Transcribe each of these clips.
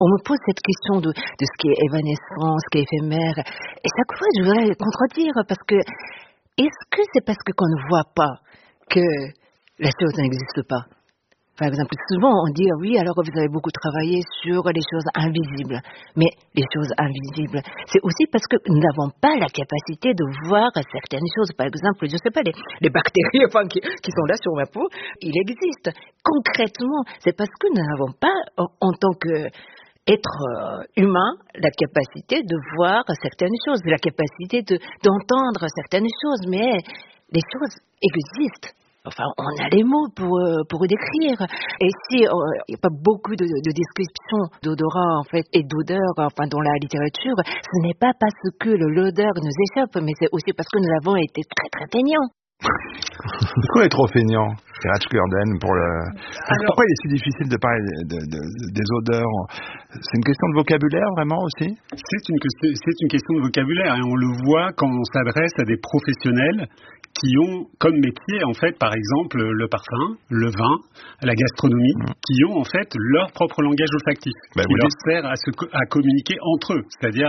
on me pose cette question de ce qui est évanescent, ce qui est éphémère. Et chaque fois, je voudrais contredire parce que est-ce que c'est parce qu'on ne voit pas que la chose n'existe pas? Par exemple, souvent on dit oui, alors vous avez beaucoup travaillé sur les choses invisibles. Mais les choses invisibles, c'est aussi parce que nous n'avons pas la capacité de voir certaines choses. Par exemple, je ne sais pas, les bactéries qui sont là sur ma peau, il existe. Concrètement, c'est parce que nous n'avons pas, en tant qu'être humain, la capacité de voir certaines choses, la capacité d'entendre certaines choses. Mais les choses existent. Enfin, on a les mots pour décrire. Et si il n'y a pas beaucoup de descriptions d'odorat en fait et d'odeur dans la littérature, ce n'est pas parce que l'odeur nous échappe, mais c'est aussi parce que nous avons été très très feignants. Pourquoi être trop feignant, Gerhard Schlierden, pourquoi il est si difficile de parler des odeurs? C'est une question de vocabulaire vraiment aussi? C'est une question de vocabulaire et on le voit quand on s'adresse à des professionnels qui ont comme métier en fait par exemple le parfum, le vin, la gastronomie, qui ont en fait leur propre langage olfactif, qui leur sert à communiquer entre eux, c'est-à-dire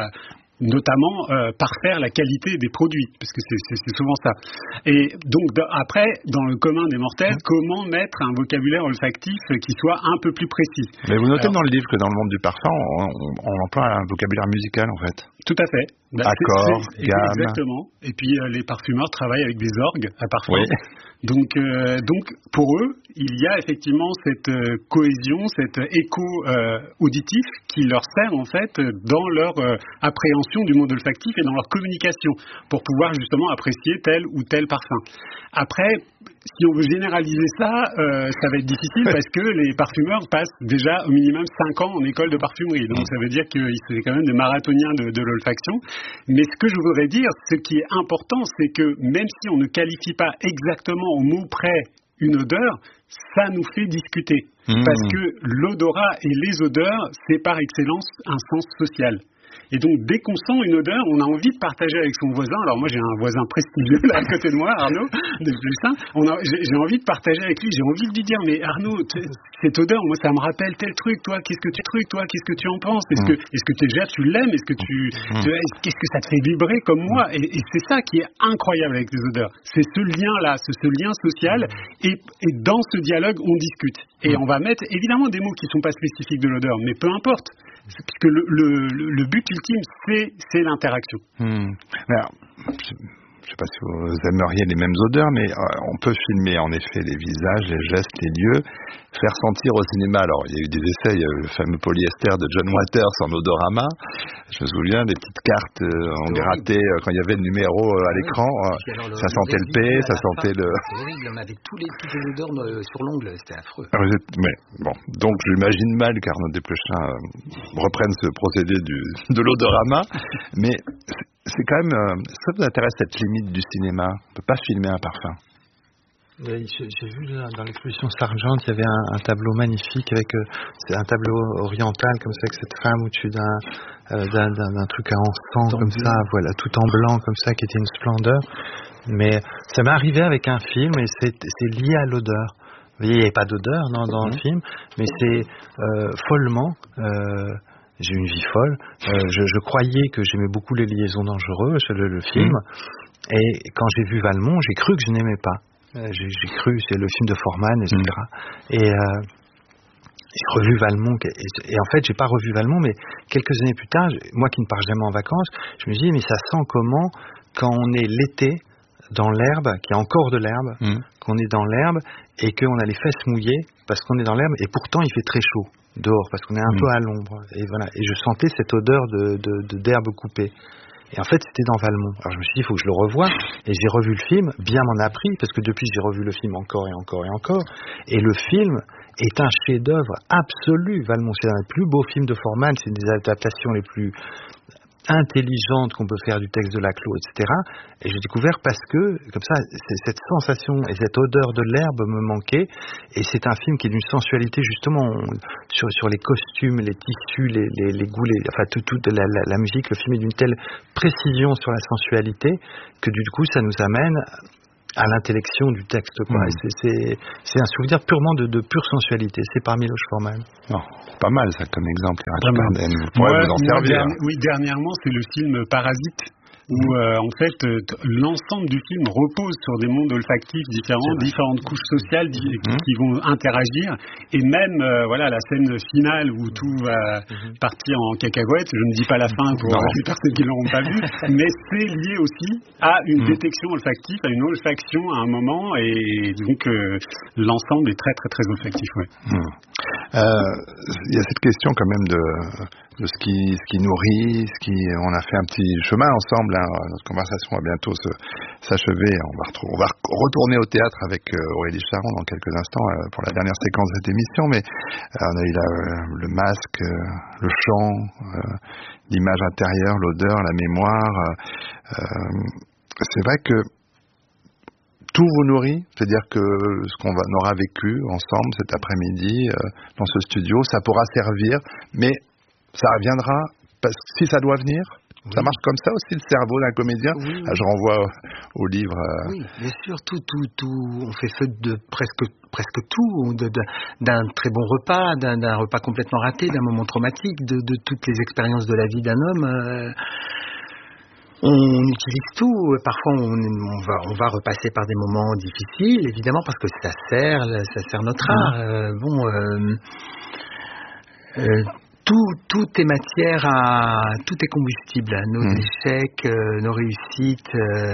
notamment parfaire la qualité des produits, parce que c'est souvent ça. Et donc après, dans le commun des mortels, comment mettre un vocabulaire olfactif qui soit un peu plus précis? Mais vous notez dans le livre que dans le monde du parfum, on emploie un vocabulaire musical en fait. Tout à fait. Accords, gamme. Exactement. Et puis les parfumeurs travaillent avec des orgues à parfum. Oui. Donc pour eux, il y a effectivement cette cohésion, cet écho auditif qui leur sert en fait dans leur appréhension du monde olfactif et dans leur communication pour pouvoir justement apprécier tel ou tel parfum. Après, si on veut généraliser ça, ça va être difficile parce que les parfumeurs passent déjà au minimum 5 ans en école de parfumerie. Donc ça veut dire qu'ils sont quand même des marathoniens de l'olfaction. Mais ce que je voudrais dire, ce qui est important, c'est que même si on ne qualifie pas exactement au mot près une odeur, ça nous fait discuter. Parce que l'odorat et les odeurs, c'est par excellence un sens social. Et donc, dès qu'on sent une odeur, on a envie de partager avec son voisin. Alors moi, j'ai un voisin prestigieux là à côté de moi, Arnaud, de Plussin. J'ai envie de partager avec lui. J'ai envie de lui dire, mais Arnaud, cette odeur, moi, ça me rappelle tel truc. Toi, qu'est-ce que tu en penses? Est-ce que déjà tu l'aimes? Est-ce que ça te fait vibrer comme moi? Et c'est ça qui est incroyable avec les odeurs. C'est ce lien-là, ce lien social. Et dans ce dialogue, on discute. Et on va mettre évidemment des mots qui sont pas spécifiques de l'odeur, mais peu importe. Puisque le but ultime, c'est l'interaction. Alors, je ne sais pas si vous aimeriez les mêmes odeurs, mais on peut filmer en effet les visages, les gestes, les lieux, faire sentir au cinéma. Alors, il y a eu des essais, il y a eu le fameux polyester de John Waters en odorama. Je me souviens des petites cartes en gratté quand il y avait le numéro à l'écran. Ça sentait le P, ça sentait le... C'est horrible, on avait toutes les odeurs sur l'ongle, c'était affreux. Mais bon, donc j'imagine mal qu'Arnaud Desplechin reprenne ce procédé de l'odorama, mais... C'est quand même, ça vous intéresse cette limite du cinéma? On ne peut pas filmer un parfum. J'ai vu là, dans l'exposition Sargent, il y avait un tableau magnifique avec un tableau oriental comme ça, avec cette femme au-dessus d'un truc à encens comme ça, voilà, tout en blanc comme ça, qui était une splendeur. Mais ça m'est arrivé avec un film et c'est lié à l'odeur. Vous voyez, il n'y avait pas d'odeur dans le film, mais c'est follement... J'ai une vie folle. Je croyais que j'aimais beaucoup Les Liaisons dangereuses, le film. Et quand j'ai vu Valmont, j'ai cru que je n'aimais pas. J'ai cru, c'est le film de Foreman, etc. Et j'ai revu Valmont. Et en fait, j'ai pas revu Valmont, mais quelques années plus tard, moi qui ne pars jamais en vacances, je me dis, mais ça sent comment, quand on est l'été, dans l'herbe, qu'il y a encore de l'herbe, qu'on est dans l'herbe, et qu'on a les fesses mouillées, parce qu'on est dans l'herbe, et pourtant il fait très chaud dehors, parce qu'on est un peu à l'ombre. Et voilà. Et je sentais cette odeur d'herbe coupée. Et en fait, c'était dans Valmont. Alors je me suis dit, il faut que je le revoie. Et j'ai revu le film, bien m'en a pris, parce que depuis, j'ai revu le film encore et encore et encore. Et le film est un chef-d'œuvre absolu. Valmont, c'est un des plus beaux films de Foreman. C'est une des adaptations les plus intelligente qu'on peut faire du texte de Laclos, etc. Et j'ai découvert parce que, comme ça, cette sensation et cette odeur de l'herbe me manquait. Et c'est un film qui est d'une sensualité, justement, sur les costumes, les tissus, les goûts, enfin, toute la musique. Le film est d'une telle précision sur la sensualité que, du coup, ça nous amène à l'intellection du texte, quoi. Et c'est un souvenir purement de pure sensualité. C'est par Miloš Forman. Non, pas mal ça comme exemple. Vous pourrez vous en servir. Dernièrement, c'est le film Parasite, où en fait l'ensemble du film repose sur des mondes olfactifs différents, différentes couches sociales qui vont interagir, et même la scène finale où tout va partir en cacahuète. Je ne dis pas la fin pour les personnes qui ne l'auront pas vu, mais c'est lié aussi à une détection olfactive, à une olfaction à un moment, et donc l'ensemble est très très très olfactif. Ouais. Il y a cette question quand même de ce qui nourrit, on a fait un petit chemin ensemble. Notre conversation va bientôt s'achever. On va retourner au théâtre avec Aurélie Charon dans quelques instants pour la dernière séquence de cette émission. Mais on a eu le masque, le chant, l'image intérieure, l'odeur, la mémoire. C'est vrai que tout vous nourrit, c'est-à-dire que ce qu'on aura vécu ensemble cet après-midi dans ce studio, ça pourra servir, mais ça reviendra, parce que si ça doit venir, ça marche comme ça aussi le cerveau d'un comédien. Je renvoie au livre. Oui, bien sûr, tout. On fait feu de presque tout, d'un très bon repas, d'un repas complètement raté, d'un moment traumatique, de toutes les expériences de la vie d'un homme. On utilise tout. Parfois, on va repasser par des moments difficiles, évidemment, parce que ça sert notre art. Tout est matière tout est combustible. Nos échecs, nos réussites.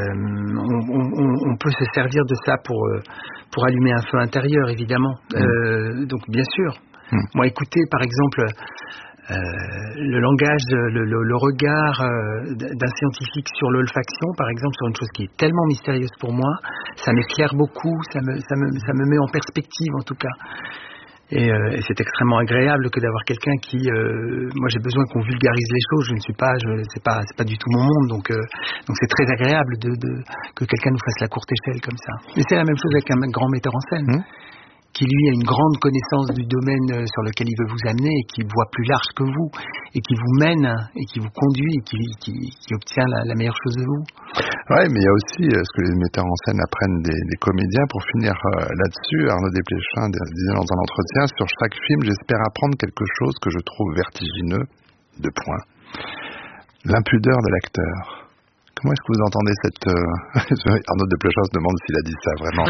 On peut se servir de ça pour allumer un feu intérieur, évidemment. Donc, bien sûr. Moi, écoutez, par exemple. Le langage, le regard d'un scientifique sur l'olfaction, par exemple, sur une chose qui est tellement mystérieuse pour moi, ça m'éclaire beaucoup, ça me met en perspective en tout cas. Et c'est extrêmement agréable que d'avoir quelqu'un qui, moi j'ai besoin qu'on vulgarise les choses. C'est pas du tout mon monde, donc c'est très agréable que quelqu'un nous fasse la courte échelle comme ça. Et c'est la même chose avec un grand metteur en scène. Qui lui a une grande connaissance du domaine sur lequel il veut vous amener et qui voit plus large que vous et qui vous mène et qui vous conduit et qui obtient la meilleure chose de vous. Ouais, mais il y a aussi ce que les metteurs en scène apprennent des comédiens. Pour finir là-dessus, Arnaud Desplechin disait dans un entretien, sur chaque film, j'espère apprendre quelque chose que je trouve vertigineux, l'impudeur de l'acteur. Comment est-ce que vous entendez cette... Arnaud Desplechin se demande s'il a dit ça vraiment.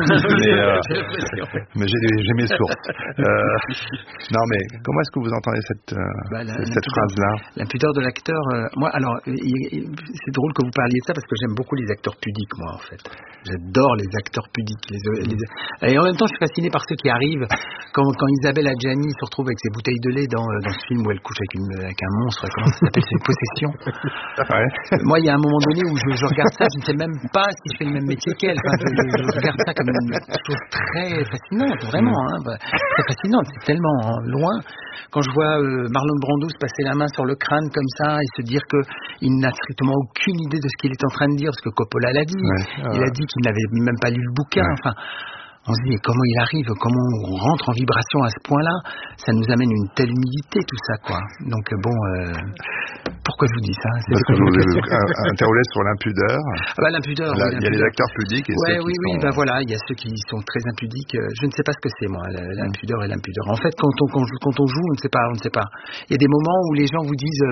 Mais j'ai mes sources. Non, mais comment est-ce que vous entendez cette phrase-là? L'impudeur de l'acteur... moi, alors, c'est drôle que vous parliez de ça parce que j'aime beaucoup les acteurs pudiques, moi, en fait. J'adore les acteurs pudiques. Et en même temps, je suis fasciné par ceux qui arrivent. Quand Isabelle Adjani se retrouve avec ses bouteilles de lait dans ce film où elle couche avec un monstre, comment ça s'appelle? C'est une possession. Moi, il y a un moment donné où je regarde ça, je ne sais même pas si je fais le même métier qu'elle. Je regarde ça comme une chose très fascinante, vraiment. Très fascinante, c'est tellement loin. Quand je vois Marlon Brando se passer la main sur le crâne comme ça et se dire qu'il n'a strictement aucune idée de ce qu'il est en train de dire, parce que Coppola l'a dit. Il a dit qu'il n'avait même pas lu le bouquin. Enfin, on se dit, mais comment il arrive, comment on rentre en vibration à ce point-là? Ça nous amène une telle humilité, tout ça, quoi. Donc, pourquoi je vous dis ça? Parce que je vous interrogeais sur l'impudeur. L'impudeur. Il y a les acteurs pudiques et ceux qui sont... voilà, il y a ceux qui sont très impudiques. Je ne sais pas ce que c'est, moi, l'impudeur et l'impudeur. En fait, quand on joue, on ne sait pas. Il y a des moments où les gens vous disent...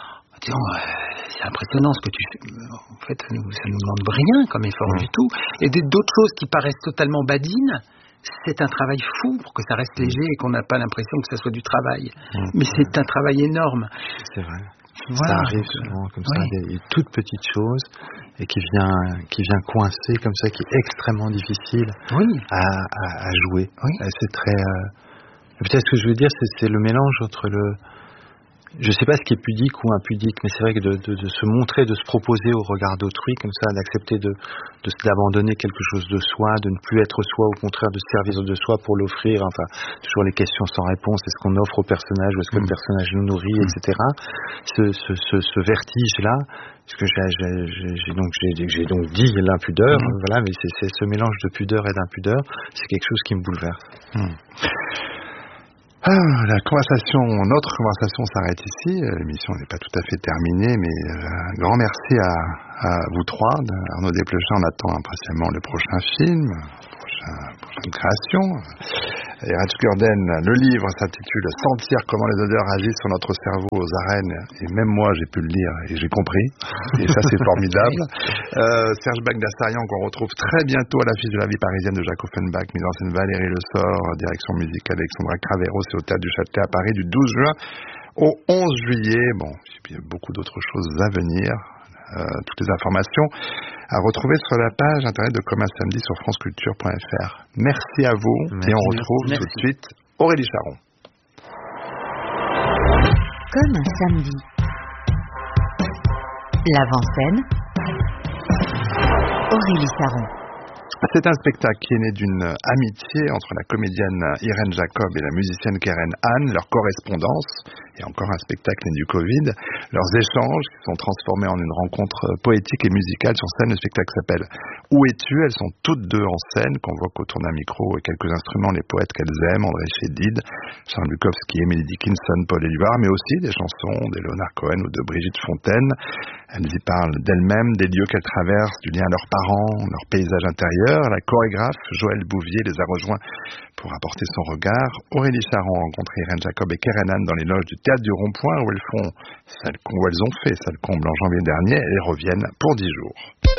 c'est impressionnant ce que tu fais. En fait, ça nous demande rien comme effort du tout. Et d'autres choses qui paraissent totalement badines, c'est un travail fou pour que ça reste léger et qu'on n'a pas l'impression que ça soit du travail. Mais c'est un travail énorme. C'est vrai. Ça arrive souvent comme ça, des toutes petites choses et qui vient coincer comme ça, qui est extrêmement difficile à jouer. C'est très. Peut-être ce que je veux dire, c'est le mélange entre le. Je ne sais pas ce qui est pudique ou impudique, mais c'est vrai que de se montrer, de se proposer au regard d'autrui, comme ça, d'accepter d'abandonner quelque chose de soi, de ne plus être soi, au contraire de se servir de soi pour l'offrir, enfin, toujours les questions sans réponse, est-ce qu'on offre au personnage, ou est-ce que le personnage nous nourrit, etc. Ce vertige-là, parce que j'ai donc dit l'impudeur, voilà, mais c'est ce mélange de pudeur et d'impudeur, c'est quelque chose qui me bouleverse. Notre conversation s'arrête ici. L'émission n'est pas tout à fait terminée, mais un grand merci à vous trois. Arnaud Desplechin, on attend impatiemment le prochain film, prochaine création. Et Rach Gurden, le livre s'intitule « Sentir comment les odeurs agissent sur notre cerveau aux arènes ». Et même moi, j'ai pu le lire et j'ai compris. Et ça, c'est formidable. Serge Bagdasarian, qu'on retrouve très bientôt à l'affiche de La vie parisienne de Jacques Offenbach, mise en scène Valérie Le Sort, direction musicale Alexandra Craveros, c'est au Théâtre du Châtelet à Paris du 12 juin au 11 juillet. Bon, il y a beaucoup d'autres choses à venir. Toutes les informations à retrouver sur la page internet de Comme un samedi sur franceculture.fr. Merci à vous. Merci. Et on retrouve tout de suite Aurélie Charon. Comme un samedi. L'avant-scène. Aurélie Charon. C'est un spectacle qui est né d'une amitié entre la comédienne Irène Jacob et la musicienne Keren Han, leur correspondance, et encore un spectacle né du Covid, leurs échanges qui sont transformés en une rencontre poétique et musicale sur scène. Le spectacle s'appelle « Où es-tu ?» Elles sont toutes deux en scène, convoquent autour d'un micro et quelques instruments les poètes qu'elles aiment, André Chédid, Charles Bukowski, Emily Dickinson, Paul Éluard, mais aussi des chansons de Léonard Cohen ou de Brigitte Fontaine. Elles y parlent d'elles-mêmes, des lieux qu'elles traversent, du lien à leurs parents, leur paysage intérieur. La chorégraphe Joëlle Bouvier les a rejoints pour apporter son regard. Aurélie Charon a rencontré Irène Jacob et Keren Han dans les loges du Théâtre du Rond-Point où elles ont fait salle comble en janvier dernier et elles reviennent pour 10 jours.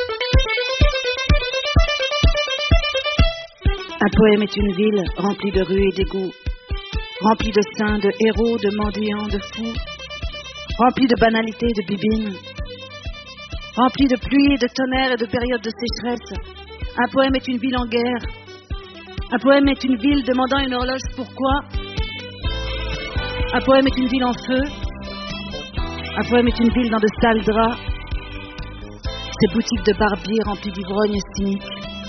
Un poème est une ville remplie de rues et d'égouts, remplie de saints, de héros, de mendiants, de fous, remplie de banalités, de bibines, remplie de pluie, de tonnerre et de périodes de sécheresse. Un poème est une ville en guerre. Un poème est une ville demandant une horloge pourquoi. Un poème est une ville en feu. Un poème est une ville dans de sales draps. Ces boutiques de barbiers remplies d'ivrognes cyniques.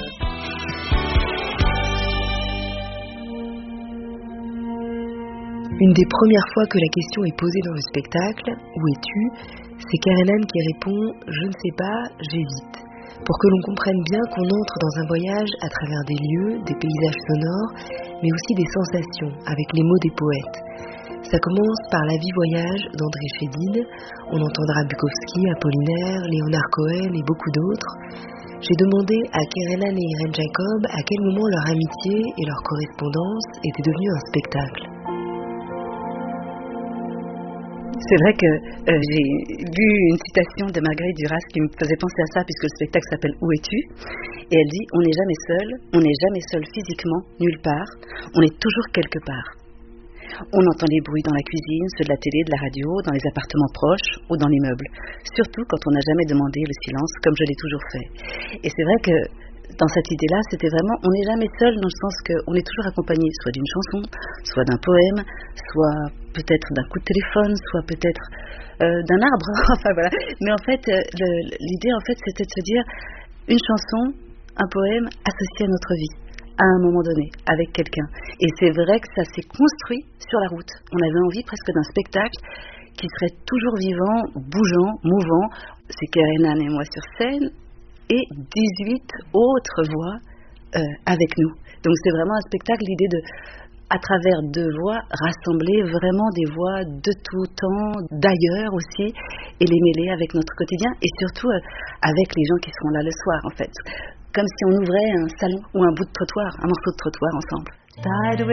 Une des premières fois que la question est posée dans le spectacle, où es-tu? C'est Keren Han qui répond « Je ne sais pas, j'hésite ». Pour que l'on comprenne bien qu'on entre dans un voyage à travers des lieux, des paysages sonores, mais aussi des sensations, avec les mots des poètes. Ça commence par La vie-voyage d'André Chédid, on entendra Bukowski, Apollinaire, Léonard Cohen et beaucoup d'autres. J'ai demandé à Keren Han et Irène Jacob à quel moment leur amitié et leur correspondance étaient devenues un spectacle. C'est vrai que j'ai lu une citation de Marguerite Duras qui me faisait penser à ça, puisque le spectacle s'appelle « Où es-tu ?» Et elle dit « On n'est jamais seul physiquement, nulle part, on est toujours quelque part. On entend les bruits dans la cuisine, ceux de la télé, de la radio, dans les appartements proches ou dans l'immeuble, surtout quand on n'a jamais demandé le silence, comme je l'ai toujours fait. » Et c'est vrai que dans cette idée-là, c'était vraiment, on n'est jamais seul dans le sens qu'on est toujours accompagné soit d'une chanson, soit d'un poème, soit peut-être d'un coup de téléphone, soit peut-être d'un arbre, enfin voilà. Mais en fait, l'idée en fait, c'était de se dire une chanson, un poème associé à notre vie, à un moment donné, avec quelqu'un. Et c'est vrai que ça s'est construit sur la route. On avait envie presque d'un spectacle qui serait toujours vivant, bougeant, mouvant. C'est Keren Han et moi sur scène, et 18 autres voix avec nous. Donc c'est vraiment un spectacle, l'idée de, à travers deux voix, rassembler vraiment des voix de tout temps, d'ailleurs aussi, et les mêler avec notre quotidien, et surtout avec les gens qui seront là le soir, en fait. Comme si on ouvrait un salon ou un bout de trottoir, un morceau de trottoir ensemble.